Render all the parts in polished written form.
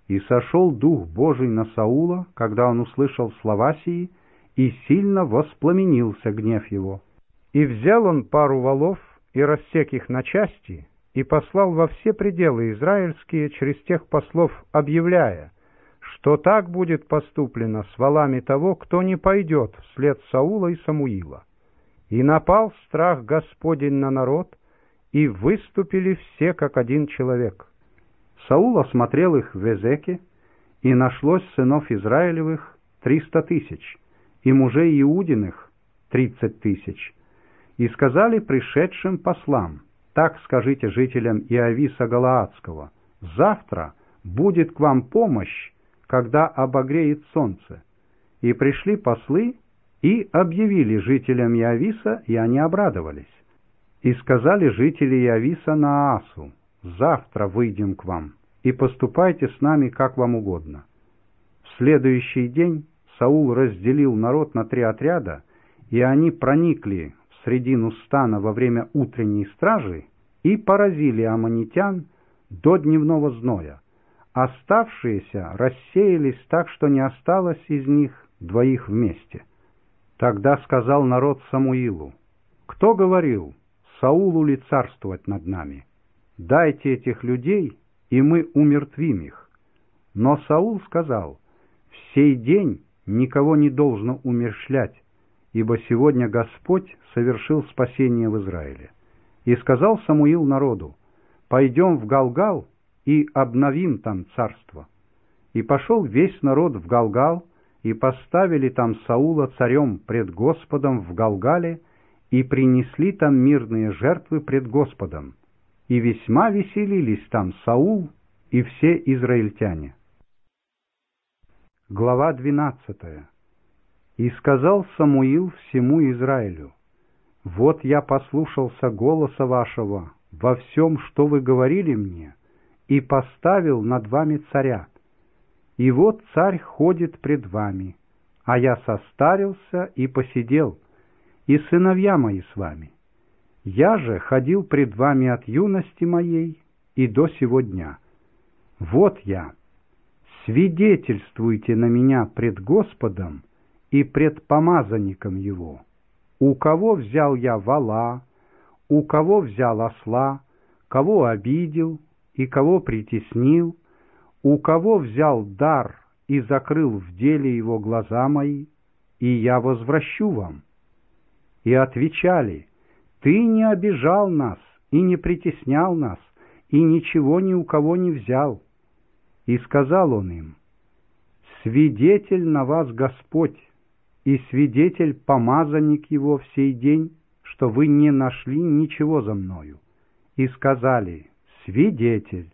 И сошел Дух Божий на Саула, когда он услышал слова сии, и сильно воспламенился гнев его. И взял он пару волов и рассек их на части, и послал во все пределы израильские через тех послов, объявляя, что так будет поступлено с волами того, кто не пойдет вслед Саула и Самуила. И напал страх Господень на народ, и выступили все как один человек. Саул осмотрел их в Эзеке, и нашлось сынов Израилевых 300 тысяч, и мужей Иудиных 30 тысяч. И сказали пришедшим послам: так скажите жителям Иависа Галаадского: завтра будет к вам помощь, когда обогреет солнце. И пришли послы и объявили жителям Иависа, и они обрадовались. И сказали жители Иависа Наасу: завтра выйдем к вам, и поступайте с нами, как вам угодно. В следующий день Саул разделил народ на 3 отряда, и они проникли в средину стана во время утренней стражи и поразили аммонитян до дневного зноя. Оставшиеся рассеялись так, что не осталось из них 2 вместе. Тогда сказал народ Самуилу: кто говорил, Саулу ли царствовать над нами? Дайте этих людей, и мы умертвим их. Но Саул сказал: в сей день никого не должно умерщвлять, ибо сегодня Господь совершил спасение в Израиле. И сказал Самуил народу: пойдем в Галгал и обновим там царство. И пошел весь народ в Галгал, и поставили там Саула царем пред Господом в Галгале, и принесли там мирные жертвы пред Господом. И весьма веселились там Саул и все израильтяне. Глава 12. И сказал Самуил всему Израилю: вот я послушался голоса вашего во всем, что вы говорили мне, и поставил над вами царя. И вот царь ходит пред вами, а я состарился и посидел, и сыновья мои с вами. Я же ходил пред вами от юности моей и до сего дня. Вот я. Свидетельствуйте на меня пред Господом и пред помазанником его. У кого взял я вола, у кого взял осла, кого обидел и кого притеснил, у кого взял дар и закрыл в деле его глаза мои, и я возвращу вам. И отвечали: ты не обижал нас и не притеснял нас, и ничего ни у кого не взял. И сказал он им: свидетель на вас Господь, и свидетель помазанник его в сей день, что вы не нашли ничего за мною. И сказали: свидетель.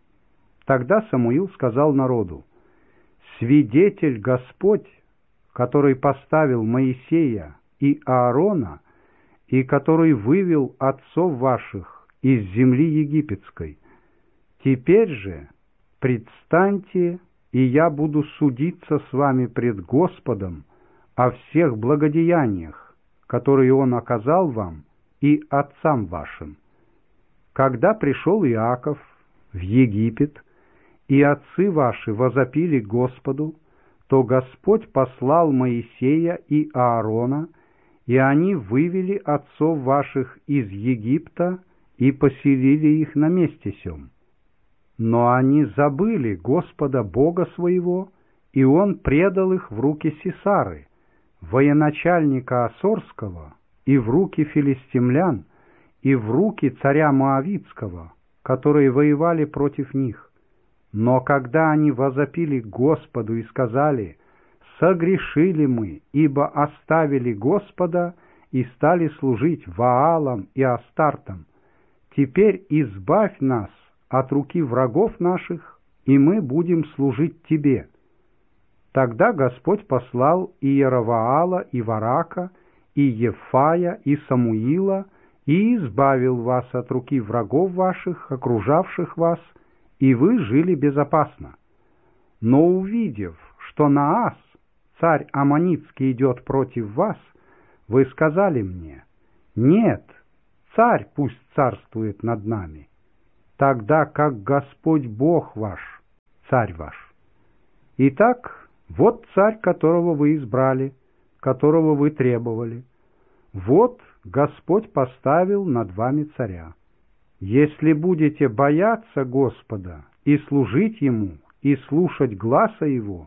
Тогда Самуил сказал народу: свидетель Господь, который поставил Моисея и Аарона, и который вывел отцов ваших из земли египетской. Теперь же предстаньте, и я буду судиться с вами пред Господом о всех благодеяниях, которые Он оказал вам и отцам вашим. Когда пришел Иаков в Египет, и отцы ваши возопили Господу, то Господь послал Моисея и Аарона, и они вывели отцов ваших из Египта и поселили их на месте сем. Но они забыли Господа Бога своего, и Он предал их в руки Сисары, военачальника Асорского, и в руки филистимлян, и в руки царя Моавитского, которые воевали против них. Но когда они возопили Господу и сказали: «Согрешили мы, ибо оставили Господа и стали служить Ваалам и Астартам, теперь избавь нас от руки врагов наших, и мы будем служить Тебе». Тогда Господь послал и Иеровоала, и Варака, и Ефая, и Самуила, и избавил вас от руки врагов ваших, окружавших вас, и вы жили безопасно. Но увидев, что Наас, царь Аммонитский, идет против вас, вы сказали мне: «Нет, царь пусть царствует над нами». Тогда как Господь Бог ваш, царь ваш. Итак, вот царь, которого вы избрали, которого вы требовали. Вот Господь поставил над вами царя. Если будете бояться Господа и служить Ему, и слушать гласа Его,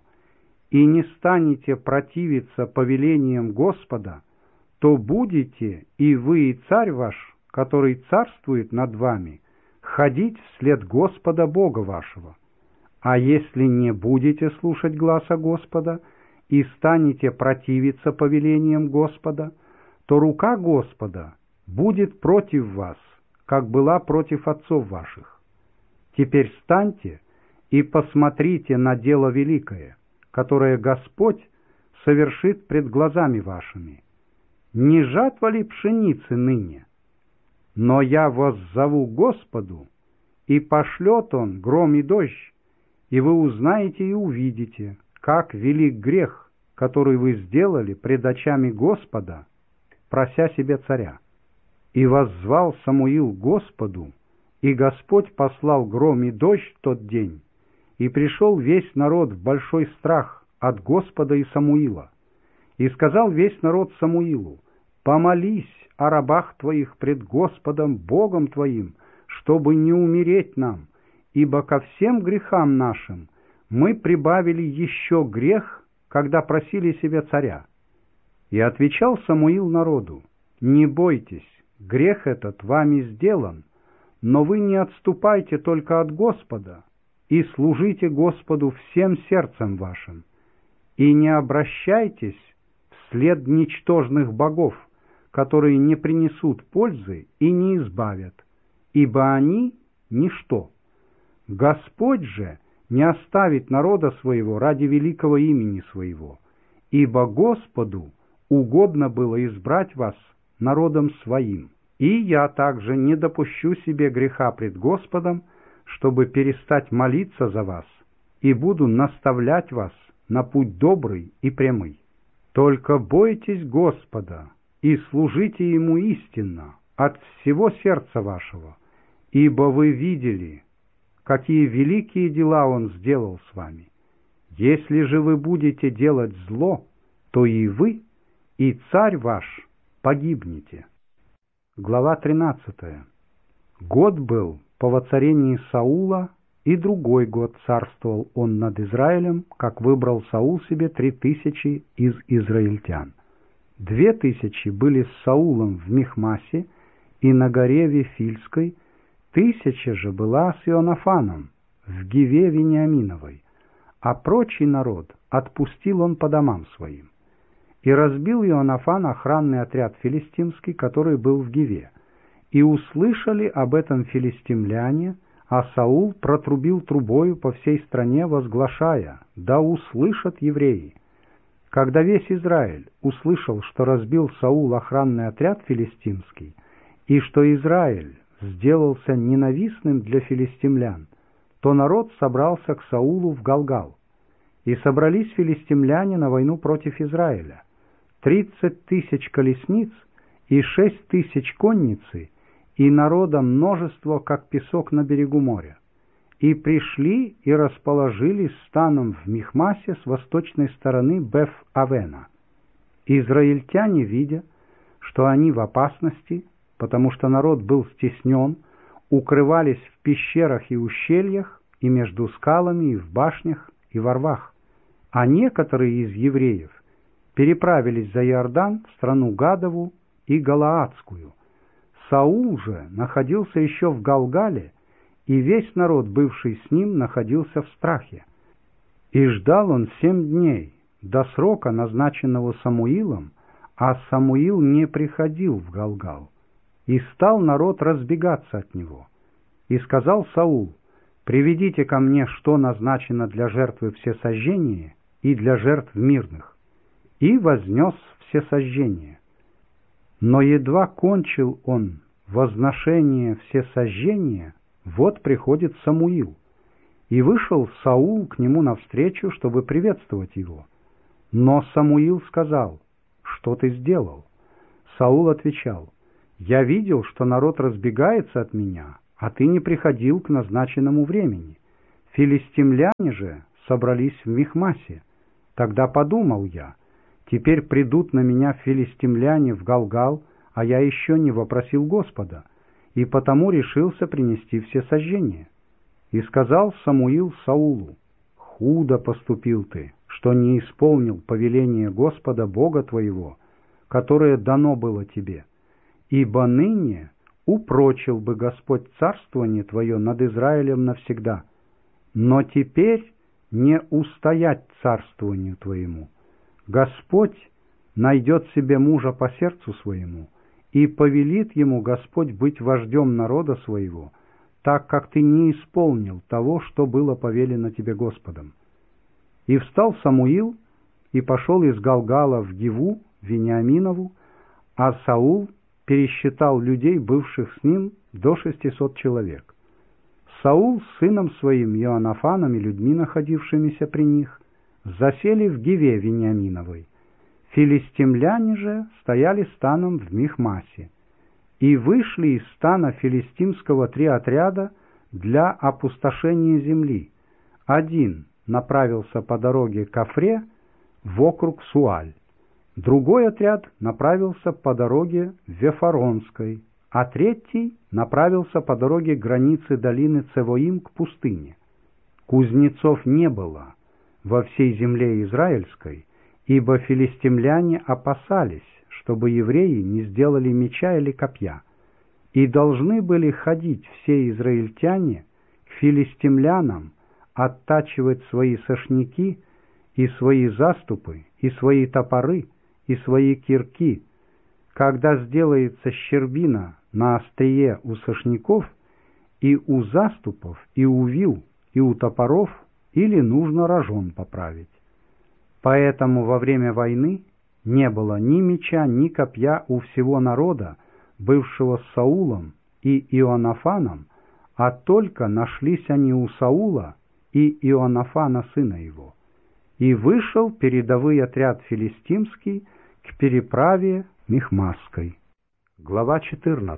и не станете противиться повелениям Господа, то будете и вы, и царь ваш, который царствует над вами, ходить вслед Господа Бога вашего. А если не будете слушать гласа Господа и станете противиться повелениям Господа, то рука Господа будет против вас, как была против отцов ваших. Теперь встаньте и посмотрите на дело великое, которое Господь совершит пред глазами вашими. Не жатва ли пшеницы ныне? Но я воззову Господу, и пошлет Он гром и дождь, и вы узнаете и увидите, как велик грех, который вы сделали пред очами Господа, прося себе царя. И воззвал Самуил Господу, и Господь послал гром и дождь в тот день, и пришел весь народ в большой страх от Господа и Самуила. И сказал весь народ Самуилу: «Помолись о рабах твоих пред Господом Богом твоим, чтобы не умереть нам, ибо ко всем грехам нашим мы прибавили еще грех, когда просили себе царя». И отвечал Самуил народу: «Не бойтесь, грех этот вами сделан, но вы не отступайте только от Господа, и служите Господу всем сердцем вашим, и не обращайтесь вслед ничтожных богов, которые не принесут пользы и не избавят, ибо они — ничто. Господь же не оставит народа своего ради великого имени своего, ибо Господу угодно было избрать вас народом своим. И я также не допущу себе греха пред Господом, чтобы перестать молиться за вас, и буду наставлять вас на путь добрый и прямый. Только бойтесь Господа и служите Ему истинно от всего сердца вашего, ибо вы видели, какие великие дела Он сделал с вами. Если же вы будете делать зло, то и вы, и царь ваш погибнете». Глава 13. Год был по воцарении Саула, и другой год царствовал он над Израилем, как выбрал Саул себе 3000 из израильтян. 2000 были с Саулом в Михмасе и на горе Вифильской, 1000 же была с Ионафаном в Гиве Вениаминовой, а прочий народ отпустил он по домам своим. И разбил Ионафан охранный отряд филистимский, который был в Гиве. И услышали об этом филистимляне, а Саул протрубил трубою по всей стране, возглашая: «Да услышат евреи». Когда весь Израиль услышал, что разбил Саул охранный отряд филистимский, и что Израиль сделался ненавистным для филистимлян, то народ собрался к Саулу в Галгал. И собрались филистимляне на войну против Израиля. 30 000 колесниц и 6 000 конницы, и народа множество, как песок на берегу моря. И пришли и расположились станом в Михмасе с восточной стороны Беф-Авена. Израильтяне, видя, что они в опасности, потому что народ был стеснен, укрывались в пещерах и ущельях, и между скалами, и в башнях, и во рвах. А некоторые из евреев переправились за Иордан в страну Гадову и Галаадскую. Саул же находился еще в Галгале, и весь народ, бывший с ним, находился в страхе. И ждал он 7 дней до срока, назначенного Самуилом, а Самуил не приходил в Галгал. И стал народ разбегаться от него. И сказал Саул: «Приведите ко мне, что назначено для жертвы всесожжения и для жертв мирных». И вознес всесожжение. Но едва кончил он возношение всесожжения, вот приходит Самуил. И вышел Саул к нему навстречу, чтобы приветствовать его. Но Самуил сказал: «Что ты сделал?» Саул отвечал: «Я видел, что народ разбегается от меня, а ты не приходил к назначенному времени. Филистимляне же собрались в Михмасе. Тогда подумал я: теперь придут на меня филистимляне в Галгал, а я еще не вопросил Господа, и потому решился принести всесожжение. И сказал Самуил Саулу: худо поступил ты, что не исполнил повеление Господа Бога твоего, которое дано было тебе, ибо ныне упрочил бы Господь царствование твое над Израилем навсегда, но теперь не устоять царствованию твоему. Господь найдет себе мужа по сердцу своему, и повелит ему Господь быть вождем народа своего, так как ты не исполнил того, что было повелено тебе Господом. И встал Самуил и пошел из Галгала в Гиву Вениаминову, а Саул пересчитал людей, бывших с ним, до 600 человек. Саул с сыном своим Иоаннафаном и людьми, находившимися при них, засели в Гиве Вениаминовой. Филистимляне же стояли станом в Михмасе. И вышли из стана филистимского 3 отряда для опустошения земли. Один направился по дороге к Афре вокруг Суаль, другой отряд направился по дороге Вефаронской, а третий направился по дороге границы долины Цевоим к пустыне. Кузнецов не было во всей земле израильской, ибо филистимляне опасались, чтобы евреи не сделали меча или копья, и должны были ходить все израильтяне к филистимлянам, оттачивать свои сошники и свои заступы, и свои топоры, и свои кирки. Когда сделается щербина на острие у сошников, и у заступов, и у вил, и у топоров, или нужно рожон поправить. Поэтому во время войны не было ни меча, ни копья у всего народа, бывшего с Саулом и Иоаннафаном, а только нашлись они у Саула и Иоаннафана сына его. И вышел передовой отряд филистимский к переправе Михмасской. Глава 14.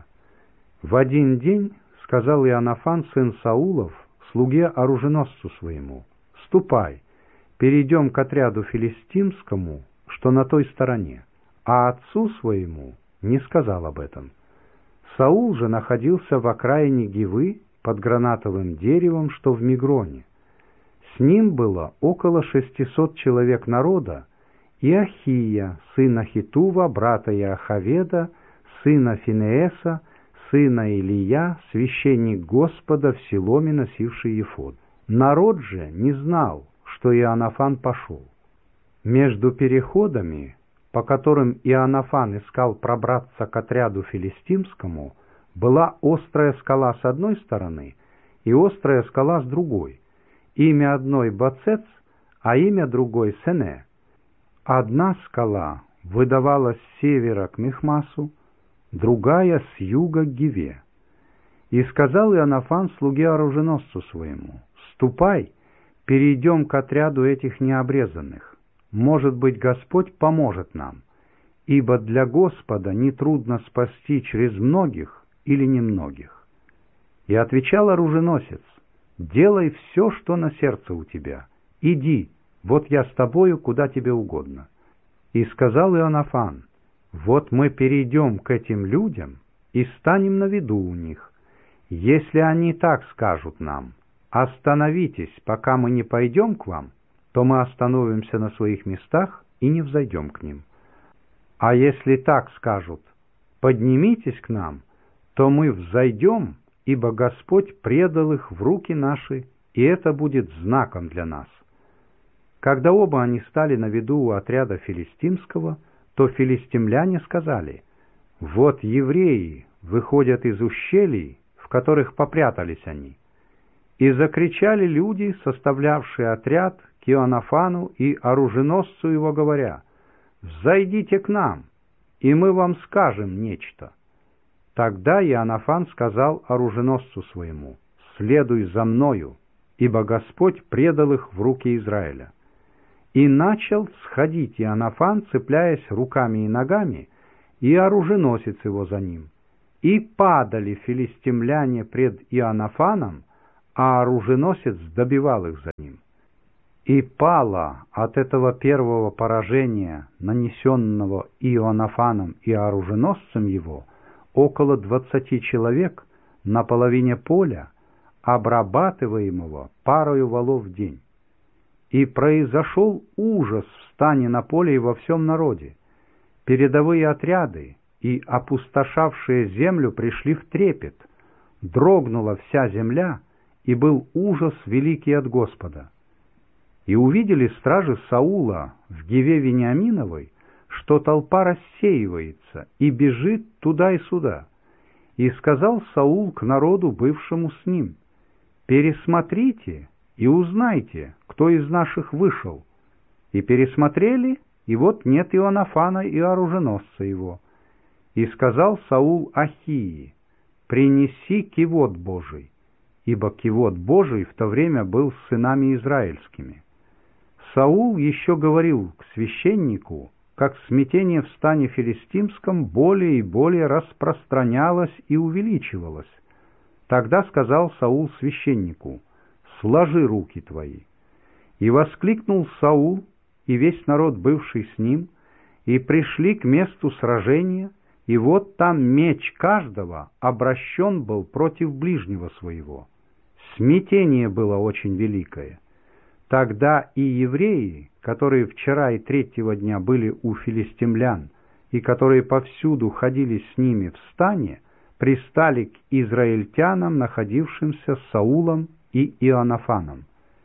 В один день сказал Иоаннафан, сын Саулов, слуге оруженосцу своему: «Ступай, перейдем к отряду филистимскому, что на той стороне», а отцу своему не сказал об этом. Саул же находился в окраине Гивы под гранатовым деревом, что в Мигроне. С ним было около 600 человек народа, и Ахия, сына Хитува, брата Иохаведа, сына Финееса, сына Илия, священник Господа в Силоме, носивший ефод. Народ же не знал, что Иоаннафан пошел. Между переходами, по которым Иоаннафан искал пробраться к отряду филистимскому, была острая скала с одной стороны и острая скала с другой. Имя одной Бацец, а имя другой Сене. Одна скала выдавалась с севера к Михмасу, другая с юга к Гиве. И сказал Иоаннафан слуге оруженосцу своему: «Ступай, перейдем к отряду этих необрезанных. Может быть, Господь поможет нам, ибо для Господа нетрудно спасти через многих или немногих». И отвечал оруженосец: «Делай все, что на сердце у тебя. Иди, вот я с тобою, куда тебе угодно». И сказал Иоаннафан: «Вот мы перейдем к этим людям и станем на виду у них. Если они так скажут нам: остановитесь, пока мы не пойдем к вам, то мы остановимся на своих местах и не взойдем к ним. А если так скажут: поднимитесь к нам, то мы взойдем, ибо Господь предал их в руки наши, и это будет знаком для нас». Когда оба они стали на виду у отряда филистимского, то филистимляне сказали: «Вот евреи выходят из ущелий, в которых попрятались они». И закричали люди, составлявшие отряд, к Иоаннафану и оруженосцу его, говоря: «Взойдите к нам, и мы вам скажем нечто». Тогда Иоаннафан сказал оруженосцу своему: «Следуй за мною, ибо Господь предал их в руки Израиля». И начал сходить Иоаннафан, цепляясь руками и ногами, и оруженосец его за ним. И падали филистимляне пред Иоаннафаном, а оруженосец добивал их за ним. И пало от этого первого поражения, нанесенного Иоаннафаном и оруженосцем его, около 20 человек на половине поля, обрабатываемого парою валов в день. И произошел ужас в стане на поле и во всем народе. Передовые отряды и опустошавшие землю пришли в трепет. Дрогнула вся земля, и был ужас великий от Господа. И увидели стражи Саула в Гиве Вениаминовой, что толпа рассеивается и бежит туда и сюда. И сказал Саул к народу, бывшему с ним: «Пересмотрите и узнайте, кто из наших вышел». И пересмотрели, и вот нет Иоаннафана и оруженосца его. И сказал Саул Ахии: «Принеси кивот Божий», ибо кивот Божий в то время был с сынами израильскими. Саул еще говорил к священнику, как смятение в стане филистимском более и более распространялось и увеличивалось. Тогда сказал Саул священнику: «Сложи руки твои». И воскликнул Саул и весь народ, бывший с ним, и пришли к месту сражения, и вот там меч каждого обращен был против ближнего своего. Смятение было очень великое. Тогда и евреи, которые вчера и третьего дня были у филистимлян, и которые повсюду ходили с ними в стане, пристали к израильтянам, находившимся с Саулом и Иоаннафаном.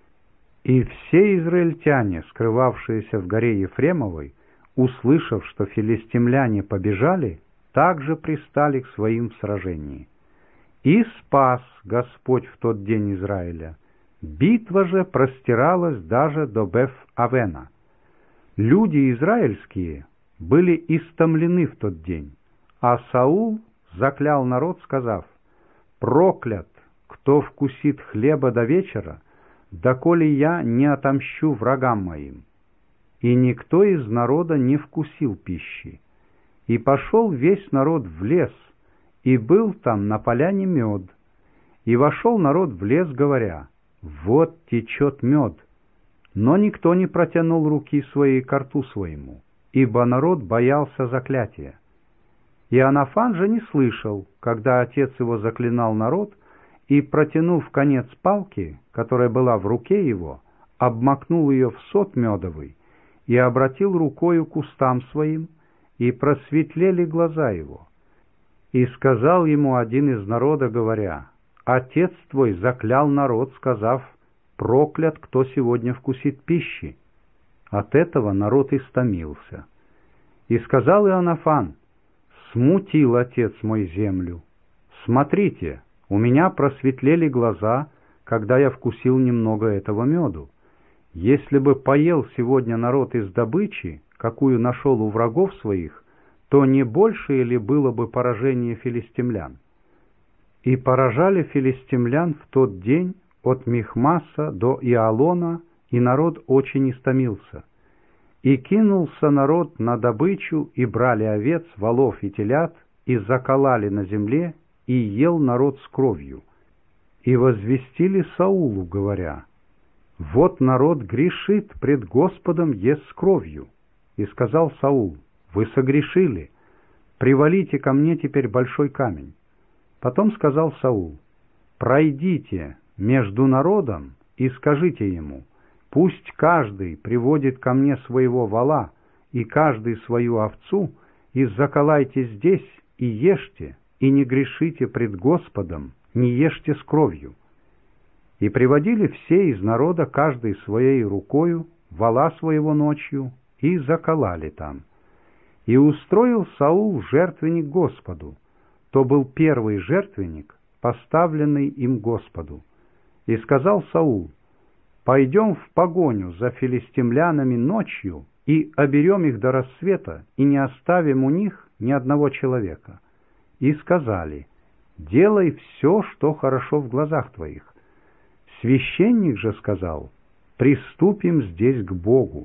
И все израильтяне, скрывавшиеся в горе Ефремовой, услышав, что филистимляне побежали, также пристали к своим в сражении. И спас Господь в тот день Израиля. Битва же простиралась даже до Беф-Авена. Люди израильские были истомлены в тот день, а Саул заклял народ, сказав: «Проклят, кто вкусит хлеба до вечера, доколе я не отомщу врагам моим». И никто из народа не вкусил пищи. И пошел весь народ в лес, и был там на поляне мед. И вошел народ в лес, говоря: «Вот течет мед». Но никто не протянул руки своей к рту своему, ибо народ боялся заклятия. Иоаннафан же не слышал, когда отец его заклинал народ, и, протянув конец палки, которая была в руке его, обмакнул ее в сот медовый и обратил рукою к устам своим, и просветлели глаза его. И сказал ему один из народа, говоря: «Отец твой заклял народ, сказав: проклят, кто сегодня вкусит пищи». От этого народ истомился. И сказал Иоаннафан: «Смутил отец мой землю. Смотрите, у меня просветлели глаза, когда я вкусил немного этого меду. Если бы поел сегодня народ из добычи, какую нашел у врагов своих, то не большее ли было бы поражение филистимлян?» И поражали филистимлян в тот день от Михмаса до Иалона, и народ очень истомился. И кинулся народ на добычу, и брали овец, волов и телят, и закололи на земле, и ел народ с кровью. И возвестили Саулу, говоря: «Вот народ грешит пред Господом, ест с кровью». И сказал Саул: «Вы согрешили, привалите ко мне теперь большой камень». Потом сказал Саул: «Пройдите между народом и скажите ему: пусть каждый приводит ко мне своего вола и каждый свою овцу, и заколайте здесь, и ешьте, и не грешите пред Господом, не ешьте с кровью». И приводили все из народа каждый своей рукою вола своего ночью, и заколали там. И устроил Саул жертвенник Господу. То был первый жертвенник, поставленный им Господу. И сказал Саул: «Пойдем в погоню за филистимлянами ночью, и оберем их до рассвета, и не оставим у них ни одного человека». И сказали: «Делай все, что хорошо в глазах твоих». Священник же сказал: «Приступим здесь к Богу».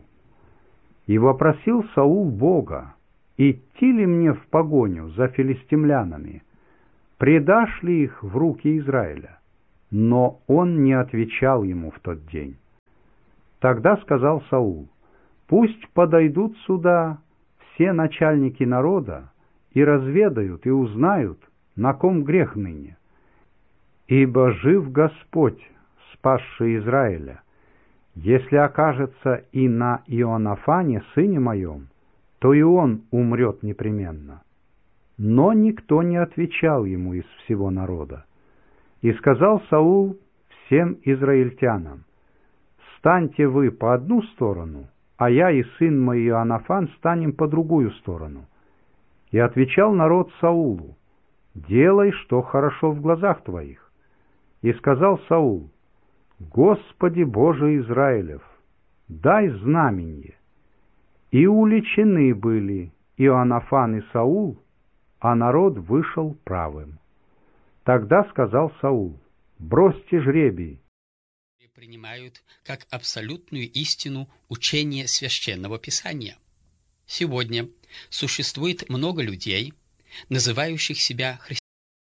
И вопросил Саул Бога: «Идти ли мне в погоню за филистимлянами? Предашь ли их в руки Израиля?» Но он не отвечал ему в тот день. Тогда сказал Саул: «Пусть подойдут сюда все начальники народа и разведают и узнают, на ком грех ныне. Ибо жив Господь, спасший Израиля. Если окажется и на Иоаннафане, сыне моем, то и он умрет непременно». Но никто не отвечал ему из всего народа. И сказал Саул всем израильтянам: «Станьте вы по одну сторону, а я и сын мой Иоаннафан станем по другую сторону». И отвечал народ Саулу: «Делай, что хорошо в глазах твоих». И сказал Саул: «Господи Боже Израилев, дай знамение». И уличены были Иоаннафан и Саул, а народ вышел правым. Тогда сказал Саул: «Бросьте жребий». Принимают как абсолютную истину учение Священного Писания. Сегодня существует много людей, называющих себя христианами.